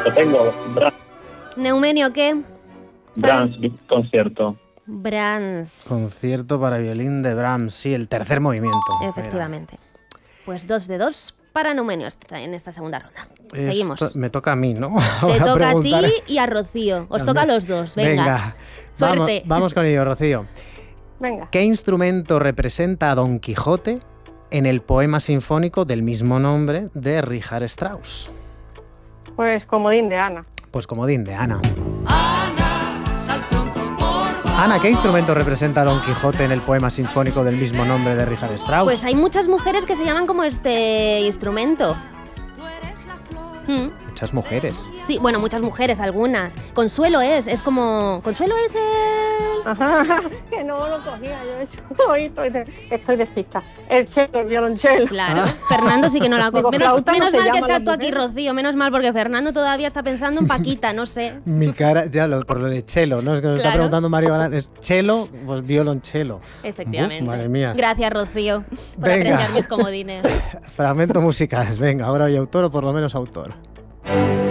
Lo tengo. ¿Neumenio qué? Brahms, concierto. Brahms. Concierto para violín de Brahms, sí, el tercer movimiento. Efectivamente. Pues 2 de 2 para Neumenio en esta segunda ronda. Seguimos. Me toca a mí, ¿no? Te toca a ti y a Rocío. Os toca a los dos. Venga. Suerte. Vamos con ello, Rocío. Venga. ¿Qué instrumento representa a Don Quijote en el poema sinfónico del mismo nombre de Richard Strauss? Pues comodín de Ana. Pues comodín de Ana. Ana, ¿qué instrumento representa a Don Quijote en el poema sinfónico del mismo nombre de Richard Strauss? Pues hay muchas mujeres que se llaman como este instrumento. Muchas mujeres. Sí, bueno, muchas mujeres, algunas. Consuelo es como... Consuelo es el... Ajá, que no lo cogía yo. Estoy despista. El cello, el violonchelo. Claro, Fernando sí que no la coge. Menos flauta no mal se que llama estás tú la aquí, mujer. Rocío. Menos mal, porque Fernando todavía está pensando en Paquita, no sé. Mi cara, ya por lo de chelo, ¿no? Es que nos está Claro. preguntando Mario Galán. ¿Es chelo? Pues violonchelo. Efectivamente. Uf, madre mía. Gracias, Rocío, por Venga. apreciar mis comodines. Fragmento musical. Venga, ahora hay autor o por lo menos autor.